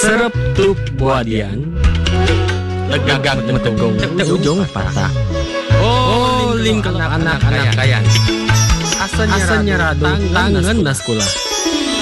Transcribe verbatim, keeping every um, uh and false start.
Serep tup buadian Legag metegong teu ujung patah. Oh, ling anak-anak kayan Asalnya radu tangan na sekolah.